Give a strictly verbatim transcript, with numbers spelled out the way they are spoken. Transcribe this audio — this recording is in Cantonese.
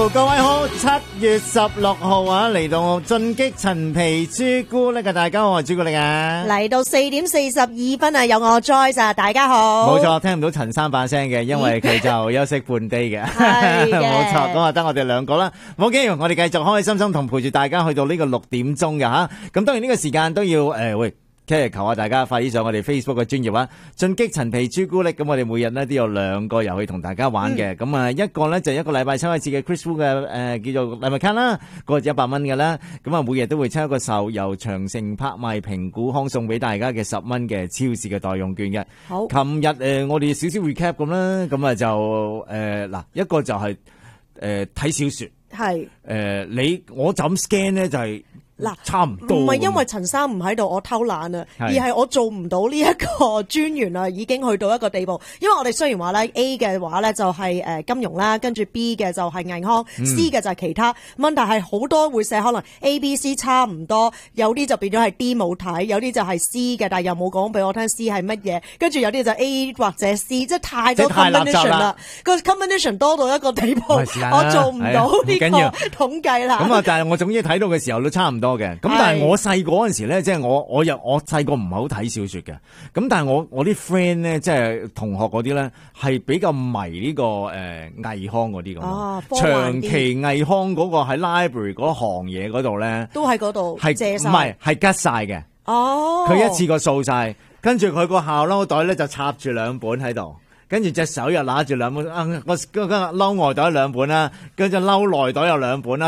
Hello， 各位好，七月十六號啊，嚟到進擊陳皮朱古力嘅大家好，我係朱古力啊。 嚟到四點四十二分啊，有我 Joyce 啊，大家好。 冇錯，聽唔到陳生把聲嘅，因為佢就休息半 day 嘅。 係嘅冇錯，咁啊得我哋兩個啦。冇緊要，我哋繼續開開心心同陪住大家去到呢個六點鐘嘅吓。咁當然呢個時間都要誒、呃、喂。即係求下大家快啲上我哋 Facebook 嘅專頁啊！進擊陳皮朱古力，咁我哋每日咧都有兩個遊戲同大家玩嘅。咁啊、嗯，一個咧就係一個禮拜抽一次嘅 Chris Wu 嘅誒、呃、叫做禮物卡啦，嗰個一百蚊嘅啦。咁啊，每日都會抽一個售由長城拍賣評估康送俾大家嘅十蚊嘅超市嘅代用券嘅。 好， 琴日誒我哋少少 recap 咁啦，咁啊就誒嗱、呃、一個就係誒睇小說，係誒、呃、你我就咁 scan 咧就係、是。嗱，差唔多。唔係因為陳生唔喺度，我偷懶啊，而係我做唔到呢一個專員啊，已經去到一個地步。因為我哋雖然話咧 A 嘅話咧就係誒金融啦，跟住 B 嘅就係銀行、嗯、，C 嘅就係其他。問題係好多會寫可能 A、B、C 差唔多，有啲就變咗係 D 冇睇，有啲就係 C 嘅，但係又冇講俾我聽 C 係乜嘢。跟住有啲就 A 或者 C， 即係太多 combination 啦。個 combination 多到一個地步，我做唔到呢個統計啦。咁啊， 但係我總之睇到嘅時候都差唔多。多嘅，咁但係我細個嗰陣時咧，即係我我又我細個唔係好睇小說嘅，咁但係我我啲 friend 咧，即係同學嗰啲咧，係比較迷呢、這個誒倪匡嗰啲咁，哦、長期倪匡嗰個喺 library 嗰行嘢嗰度咧， 都喺嗰度係借晒， 唔係係吉晒嘅，哦，佢一次過掃晒，跟住佢個校褸袋咧就插住兩本喺度。跟住隻手又拿住兩本，啊，我嗰個褸外袋兩本啦，跟住褸內袋有兩本啦。